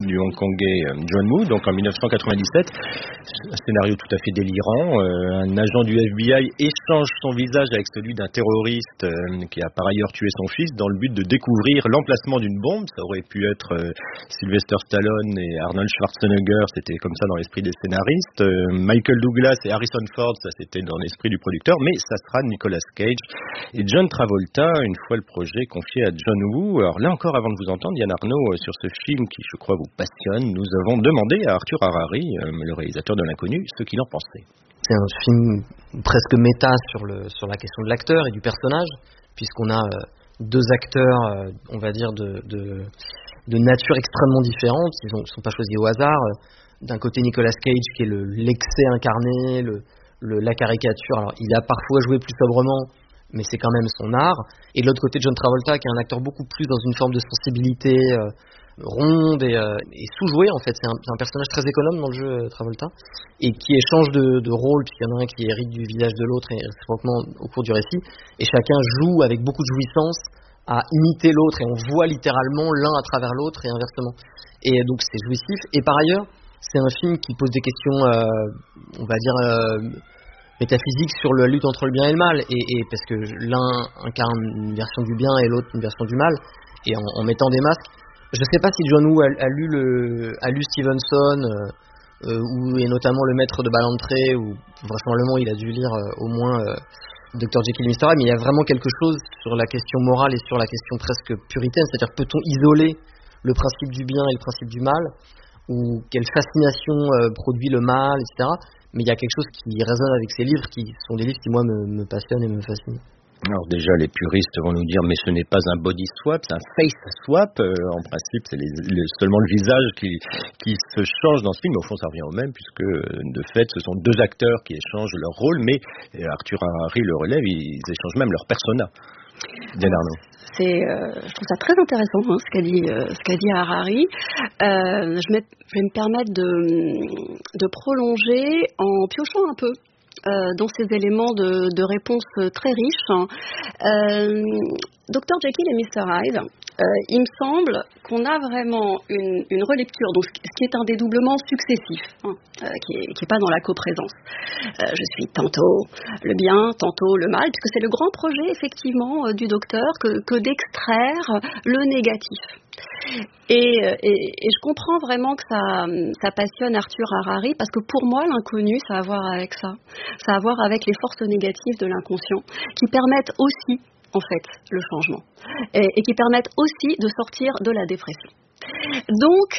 du hongkongais John Woo, donc en 1997. Un scénario tout à fait délirant. Un agent du FBI échange son visage avec celui d'un terroriste qui a par ailleurs tué son fils dans le but de découvrir l'emplacement d'une bombe. Ça aurait pu être Sylvester Stallone et Arnold Schwarzenegger, c'était comme ça dans l'esprit des scénaristes. Michael Douglas et Harrison Ford, ça c'était dans l'esprit du producteur, mais ça sera Nicolas Cage et John Travolta, une fois le projet confié à John Woo. Alors là encore, avant de vous entendre, Yann Arnaud, sur ce film qui, je crois, vous passionne, nous avons demandé à Arthur Harari, le réalisateur de L'Inconnu, ce qu'il en pensait. C'est un film presque méta sur la question de l'acteur et du personnage, puisqu'on a deux acteurs, on va dire, de nature extrêmement différente. Ils ne sont pas choisis au hasard. D'un côté, Nicolas Cage, qui est l'excès incarné, la caricature. Alors, il a parfois joué plus sobrement, mais c'est quand même son art. Et de l'autre côté, John Travolta, qui est un acteur beaucoup plus dans une forme de sensibilité ronde et sous-joué, en fait. C'est un personnage très économe dans le jeu, Travolta, et qui échange de rôle, puisqu'il y en a un qui hérite du visage de l'autre, et réciproquement au cours du récit. Et chacun joue avec beaucoup de jouissance à imiter l'autre, et on voit littéralement l'un à travers l'autre, et inversement. Et donc, c'est jouissif. Et par ailleurs, c'est un film qui pose des questions, on va dire, métaphysiques sur la lutte entre le bien et le mal, et parce que l'un incarne une version du bien et l'autre une version du mal, et en mettant des masques. Je ne sais pas si John Woo a lu Stevenson, et notamment Le Maître de Ballantrae, où vraisemblablement il a dû lire au moins Dr. Jekyll et Mr. Hyde, mais il y a vraiment quelque chose sur la question morale et sur la question presque puritaine, c'est-à-dire peut-on isoler le principe du bien et le principe du mal, ou quelle fascination produit le mal, etc. Mais il y a quelque chose qui résonne avec ces livres, qui sont des livres qui, moi, me passionnent et me fascinent. Alors déjà, les puristes vont nous dire, mais ce n'est pas un body swap, c'est un face swap. En principe, c'est seulement le visage qui se change dans ce film. Au fond, ça revient au même, puisque de fait, ce sont deux acteurs qui échangent leur rôle, mais Arthur Harari le relève, ils échangent même leur persona. Yann Arnaud. Je trouve ça très intéressant, ce qu'a dit Harari. Je vais me permettre de prolonger en piochant un peu dans ces éléments de réponse très riches. Dr. Jekyll et Mr. Hyde, il me semble qu'on a vraiment une relecture, donc ce qui est un dédoublement successif, qui est pas dans la coprésence. Je suis tantôt le bien, tantôt le mal, puisque c'est le grand projet effectivement du docteur que d'extraire le négatif. Et je comprends vraiment que ça passionne Arthur Harari, parce que pour moi, l'inconnu, ça a à voir avec ça. Ça a à voir avec les forces négatives de l'inconscient, qui permettent aussi, en fait, le changement. Et qui permettent aussi de sortir de la dépression. Donc,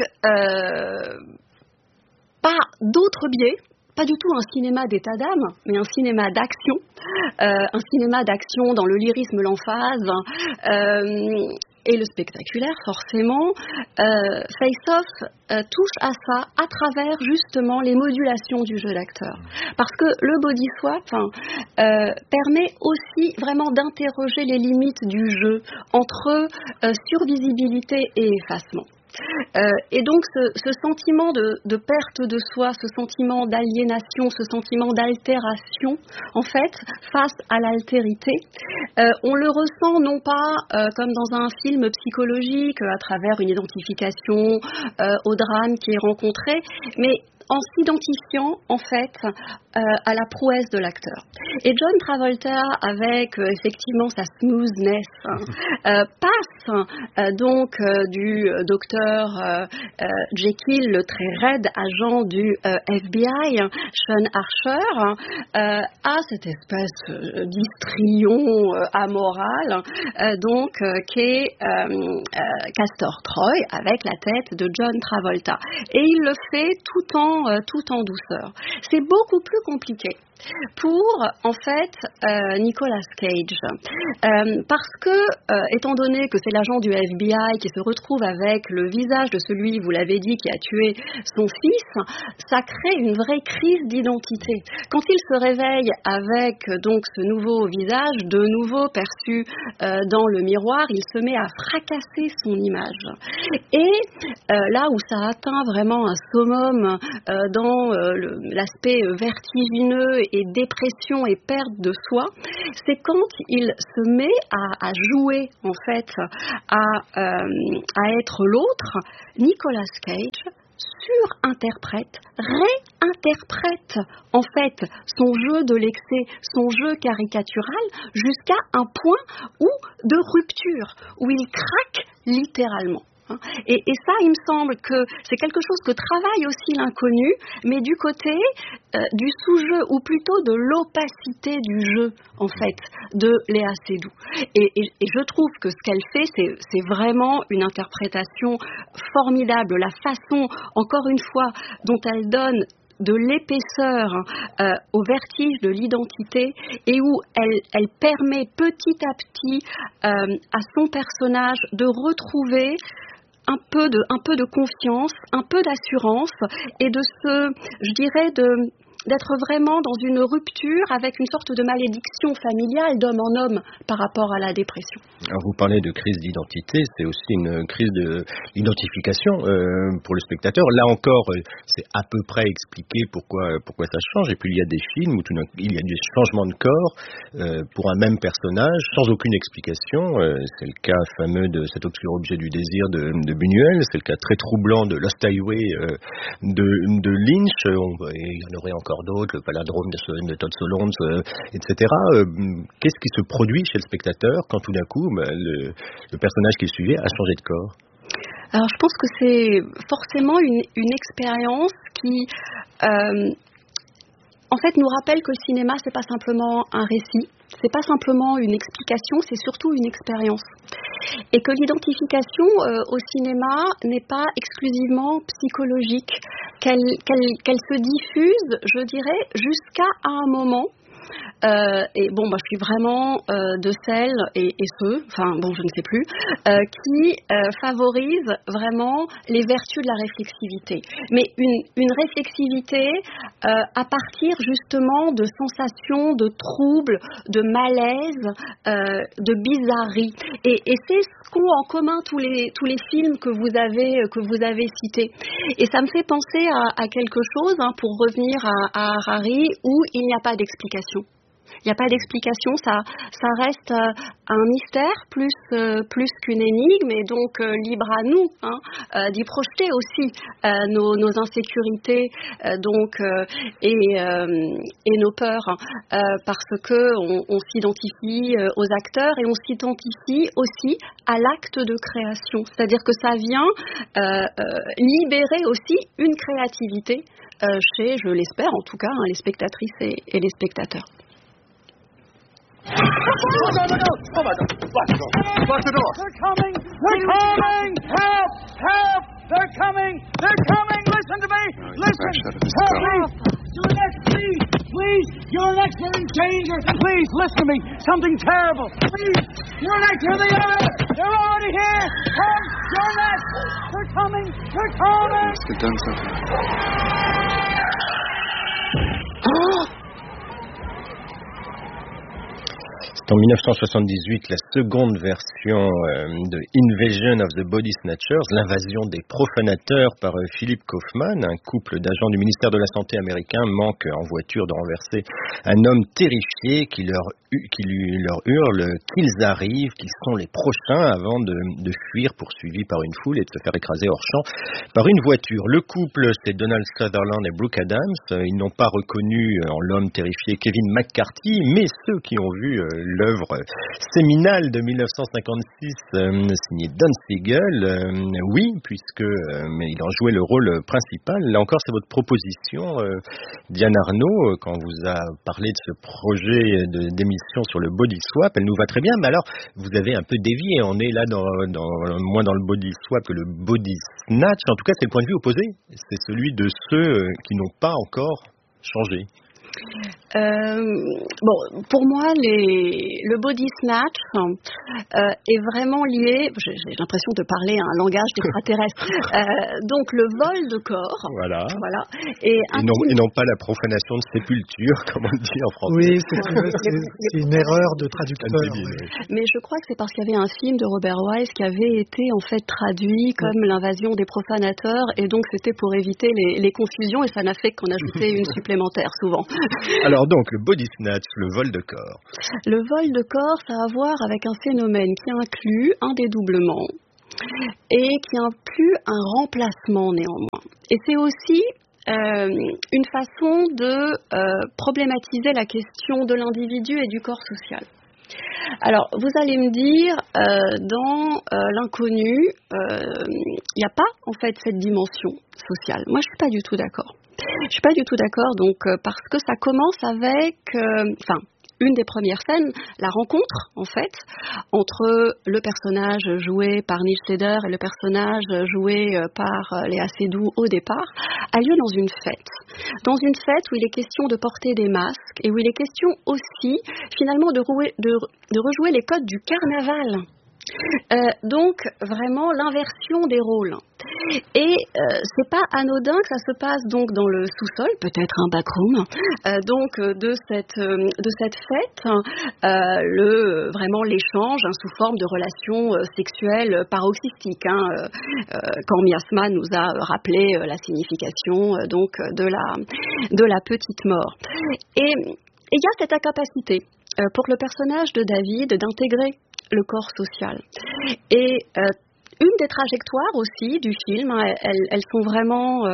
par d'autres biais, pas du tout un cinéma d'état d'âme, mais un cinéma d'action. Un cinéma d'action dans le lyrisme, l'emphase, et le spectaculaire, forcément. Face Off touche à ça à travers justement les modulations du jeu d'acteur. Parce que le body swap permet aussi vraiment d'interroger les limites du jeu entre survisibilité et effacement. Et donc ce sentiment de perte de soi, ce sentiment d'aliénation, ce sentiment d'altération, en fait, face à l'altérité, on le ressent non pas comme dans un film psychologique, à travers une identification au drame qui est rencontré, mais en s'identifiant en fait à la prouesse de l'acteur. Et John Travolta, avec effectivement sa smoothness, passe donc du docteur Jekyll, le très raide agent du FBI, Sean Archer, à cette espèce d'histrion amoral, donc qu'est Castor Troy, avec la tête de John Travolta. Et il le fait tout en douceur. C'est beaucoup plus compliqué pour, en fait, Nicolas Cage. Parce que, étant donné que c'est l'agent du FBI qui se retrouve avec le visage de celui, vous l'avez dit, qui a tué son fils, ça crée une vraie crise d'identité. Quand il se réveille avec donc ce nouveau visage, de nouveau perçu dans le miroir, il se met à fracasser son image. Et là où ça atteint vraiment un summum dans l'aspect vertigineux et dépression et perte de soi, c'est quand il se met à jouer, en fait, à être l'autre. Nicolas Cage surinterprète, réinterprète en fait son jeu de l'excès, son jeu caricatural jusqu'à un point de rupture, où il craque littéralement. Et ça, il me semble que c'est quelque chose que travaille aussi l'inconnu, mais du côté du sous-jeu, ou plutôt de l'opacité du jeu, en fait, de Léa Seydoux. Et je trouve que ce qu'elle fait, c'est vraiment une interprétation formidable. La façon, encore une fois, dont elle donne de l'épaisseur au vertige de l'identité, et où elle permet petit à petit à son personnage de retrouver un peu de confiance, un peu d'assurance, et d'être vraiment dans une rupture avec une sorte de malédiction familiale d'homme en homme par rapport à la dépression. Alors vous parlez de crise d'identité, c'est aussi une crise d'identification pour le spectateur. Là encore, c'est à peu près expliqué pourquoi ça change. Et puis il y a des films où il y a des changements de corps pour un même personnage sans aucune explication. C'est le cas fameux de Cet obscur objet du désir de Buñuel, c'est le cas très troublant de Lost Highway de Lynch. Il y en aurait encore d'autres, le Palindrome de Todd Solondz, etc. Qu'est-ce qui se produit chez le spectateur quand tout d'un coup le personnage qu'il suivait a changé de corps? Alors je pense que c'est forcément une expérience qui en fait nous rappelle que le cinéma, c'est pas simplement un récit, c'est pas simplement une explication, c'est surtout une expérience. Et que l'identification au cinéma n'est pas exclusivement psychologique, qu'elle se diffuse, je dirais, jusqu'à un moment. Et bon, je suis vraiment de celles et ceux, je ne sais plus, qui favorisent vraiment les vertus de la réflexivité. Mais une réflexivité à partir justement de sensations de troubles, de malaise, de bizarrerie. Et c'est ce qu'ont en commun tous les films que vous avez cités. Et ça me fait penser à quelque chose, pour revenir à Harari, où il n'y a pas d'explication. Il n'y a pas d'explication, ça reste un mystère plus qu'une énigme, et donc libre à nous d'y projeter aussi nos insécurités et nos peurs, parce que on s'identifie aux acteurs et on s'identifie aussi à l'acte de création, c'est-à-dire que ça vient libérer aussi une créativité chez, je l'espère en tout cas, les spectatrices et les spectateurs. Oh my God! Oh my God! Lock the door! They're coming! They're coming! Help! Help! They're coming! They're coming! Listen to me! Listen! Help me! You're next, please! Please! You're next! You're in danger! Please, listen to me! Something terrible! Please! You're next! Here they are! They're already here! Come! You're next! They're coming! They're coming! Let's get done something. En 1978, la seconde version de Invasion of the Body Snatchers, l'invasion des profanateurs par Philip Kaufman, un couple d'agents du ministère de la Santé américain manque en voiture de renverser un homme terrifié qui leur hurle qu'ils arrivent, qu'ils sont les prochains, avant de fuir poursuivis par une foule et de se faire écraser hors champ par une voiture. Le couple, c'est Donald Sutherland et Brooke Adams. Ils n'ont pas reconnu en l'homme terrifié Kevin McCarthy, mais ceux qui ont vu l'œuvre séminale de 1956 signée Don Siegel, oui, puisque il en jouait le rôle principal. Là encore, c'est votre proposition, Diane Arnaud, quand vous a parlé de ce projet d'émission sur le body swap. Elle nous va très bien, mais alors vous avez un peu dévié. On est là moins dans le body swap que le body snatch. En tout cas, c'est le point de vue opposé. C'est celui de ceux qui n'ont pas encore changé. Pour moi, le body snatch est vraiment lié, j'ai l'impression de parler un langage d'extraterrestre, donc le vol de corps. Voilà. Et non pas la profanation de sépulture, comme on dit en français. Oui, c'est une erreur de traducteur. Mais je crois que c'est parce qu'il y avait un film de Robert Wise qui avait été en fait traduit comme l'invasion des profanateurs, et donc c'était pour éviter les confusions, et ça n'a fait qu'en ajouter une supplémentaire souvent. Alors donc, le body snatch, le vol de corps. Le vol de corps, ça a à voir avec un phénomène qui inclut un dédoublement et qui inclut un remplacement néanmoins. Et c'est aussi une façon de problématiser la question de l'individu et du corps social. Alors, vous allez me dire, dans l'inconnu, il n'y a pas en fait cette dimension sociale. Moi, je suis pas du tout d'accord. Je suis pas du tout d'accord, donc parce que ça commence avec, une des premières scènes, la rencontre, en fait, entre le personnage joué par Nige Seder et le personnage joué par Léa Seydoux au départ, a lieu dans une fête. Dans une fête où il est question de porter des masques et où il est question aussi, finalement, de rejouer les codes du carnaval. Donc, vraiment, l'inversion des rôles. Et c'est pas anodin que ça se passe donc dans le sous-sol, peut-être un backroom, de cette fête, vraiment l'échange sous forme de relations sexuelles paroxystiques. Quand Miasma nous a rappelé la signification de la petite mort. Et il y a cette incapacité pour le personnage de David d'intégrer le corps social. Et une des trajectoires aussi du film, elles sont vraiment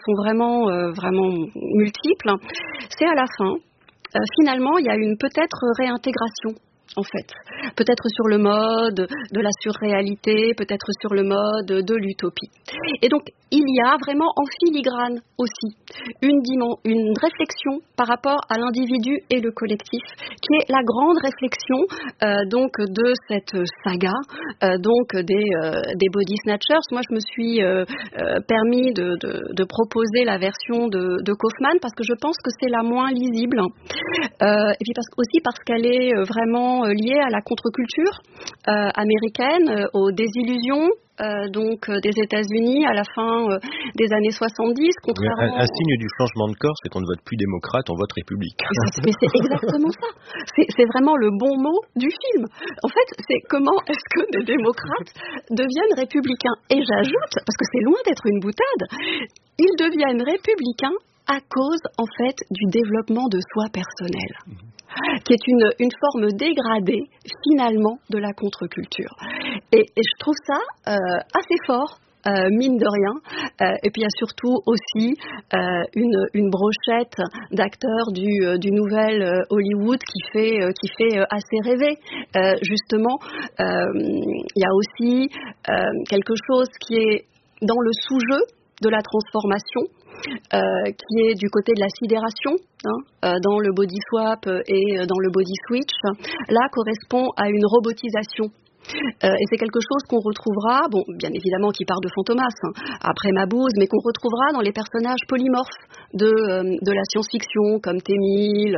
multiples. C'est à la fin, finalement, il y a une peut-être réintégration. En fait, peut-être sur le mode de la surréalité, peut-être sur le mode de l'utopie. Et donc, il y a vraiment en filigrane aussi une réflexion par rapport à l'individu et le collectif, qui est la grande réflexion de cette saga, des body snatchers. Moi, je me suis permis de proposer la version de Kaufman parce que je pense que c'est la moins lisible, et puis parce qu'elle est vraiment liée à la contre-culture américaine, aux désillusions des États-Unis à la fin des années 70. Un signe du changement de corps, c'est qu'on ne vote plus démocrate, on vote républicain. Mais c'est exactement ça. C'est vraiment le bon mot du film. En fait, c'est comment est-ce que des démocrates deviennent républicains. Et j'ajoute, parce que c'est loin d'être une boutade, ils deviennent républicains à cause, en fait, du développement de soi personnel, qui est une forme dégradée, finalement, de la contre-culture. Et je trouve ça assez fort, mine de rien. Et puis, il y a surtout aussi une brochette d'acteurs du nouvel Hollywood qui fait assez rêver. Justement, il y a aussi quelque chose qui est dans le sous-jeu de la transformation, qui est du côté de la sidération, dans le body swap et dans le body switch, là correspond à une robotisation. Et c'est quelque chose qu'on retrouvera, bien évidemment qui part de Fantomas, après Mabuse, mais qu'on retrouvera dans les personnages polymorphes de la science-fiction, comme T-1000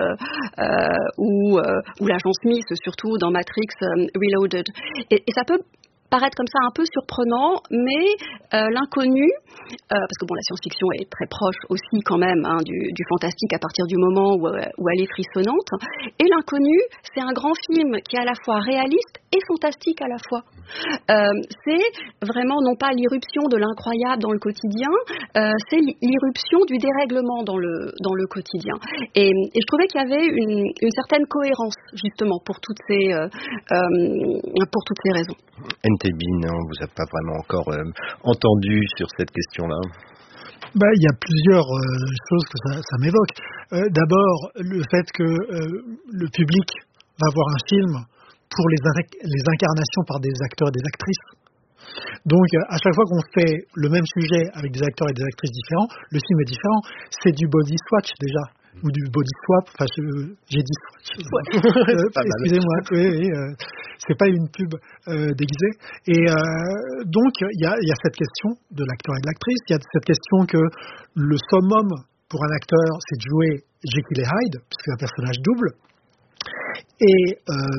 ou l'agent Smith, surtout dans Matrix Reloaded. Et ça peut paraître comme ça un peu surprenant, mais l'inconnu, parce que la science-fiction est très proche aussi quand même du fantastique à partir du moment où elle est frissonnante, et l'inconnu, c'est un grand film qui est à la fois réaliste et fantastique à la fois. C'est vraiment non pas l'irruption de l'incroyable dans le quotidien, c'est l'irruption du dérèglement dans le quotidien. Et je trouvais qu'il y avait une certaine cohérence justement pour toutes ces raisons. Entebin, on vous a pas vraiment encore entendu sur cette question-là. Il y a plusieurs choses que ça m'évoque. D'abord, le fait que le public va voir un film pour les incarnations par des acteurs et des actrices. Donc, à chaque fois qu'on fait le même sujet avec des acteurs et des actrices différents, le film est différent. C'est du body swatch déjà, ou du body swap. J'ai dit swatch. Excusez-moi. Oui, c'est pas une pub déguisée. Et donc, il y a cette question de l'acteur et de l'actrice. Il y a cette question que le summum pour un acteur, c'est de jouer Jekyll et Hyde, puisque c'est un personnage double. Et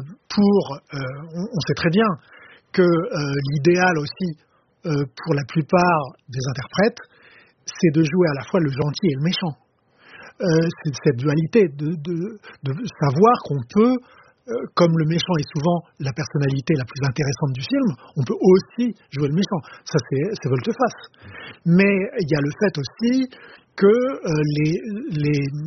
on sait très bien que l'idéal aussi pour la plupart des interprètes, c'est de jouer à la fois le gentil et le méchant. C'est cette dualité de savoir qu'on peut, comme le méchant est souvent la personnalité la plus intéressante du film, on peut aussi jouer le méchant. Ça, c'est volte-face. Mais il y a le fait aussi que les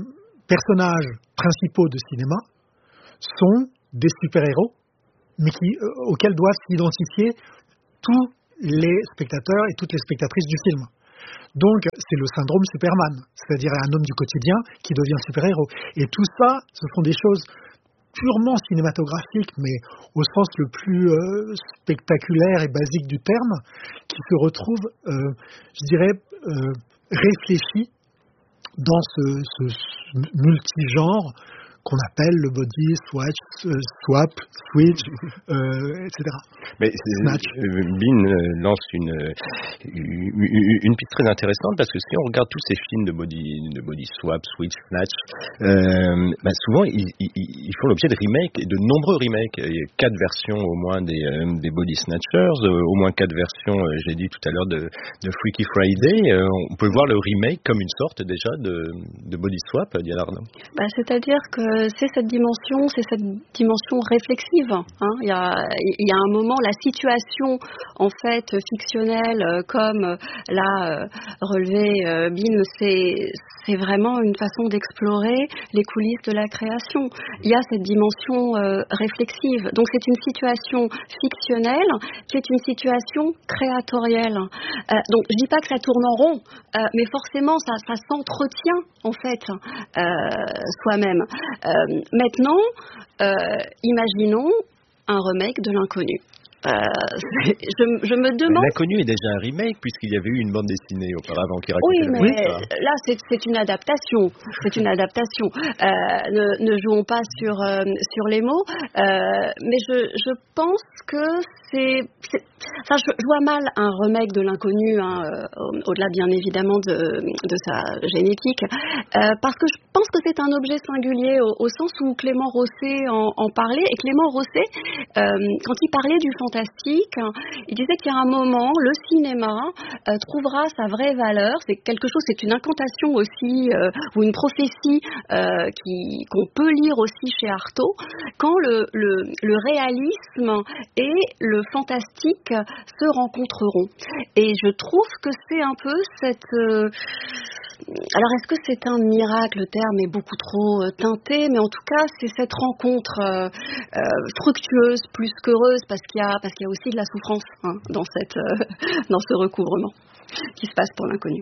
personnages principaux de cinéma sont des super-héros, mais auxquels doivent s'identifier tous les spectateurs et toutes les spectatrices du film. Donc, c'est le syndrome Superman, c'est-à-dire un homme du quotidien qui devient super-héros. Et tout ça, ce sont des choses purement cinématographiques, mais au sens le plus spectaculaire et basique du terme, qui se retrouvent, je dirais, réfléchies dans ce multigenre qu'on appelle le body swap, switch, etc. Mais Bean lance une piste très intéressante, parce que si on regarde tous ces films de body swap, switch, snatch, souvent ils font l'objet de remakes, de nombreux remakes. Il y a 4 versions au moins des body snatchers, au moins 4 versions, j'ai dit tout à l'heure, de Freaky Friday. On peut voir le remake comme une sorte déjà de body swap, Diane Arnaud. C'est-à-dire que c'est cette dimension réflexive. Il y a un moment, la situation en fait fictionnelle, comme l'a relevé Bean, c'est vraiment une façon d'explorer les coulisses de la création. Il y a cette dimension réflexive. Donc c'est une situation fictionnelle qui est une situation créatorielle. Donc je dis pas que ça tourne en rond, mais forcément ça s'entretient en fait soi-même. Maintenant, imaginons un remake de l'Inconnu. Je me demande... L'Inconnu est déjà un remake, puisqu'il y avait eu une bande dessinée auparavant qui racontait Oui, mais là, c'est une adaptation. C'est une adaptation. Ne jouons pas sur les mots. Mais je pense que je vois mal un remake de l'Inconnu, au-delà bien évidemment de sa génétique, parce que je pense que c'est un objet singulier au sens où Clément Rosset en parlait. Et Clément Rosset, quand il parlait du fantastique, il disait qu'il y a un moment, le cinéma trouvera sa vraie valeur. C'est quelque chose, c'est une incantation aussi, ou une prophétie qu'on peut lire aussi chez Artaud, quand le réalisme et le fantastique se rencontreront. Et je trouve que c'est un peu cette... Alors, est-ce que c'est un miracle? Le terme est beaucoup trop teinté, mais en tout cas, c'est cette rencontre fructueuse plus qu'heureuse, parce qu'il y a aussi de la souffrance dans ce recouvrement qui se passe pour l'Inconnu.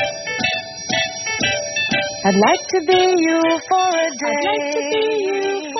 I'd like to be you for a day.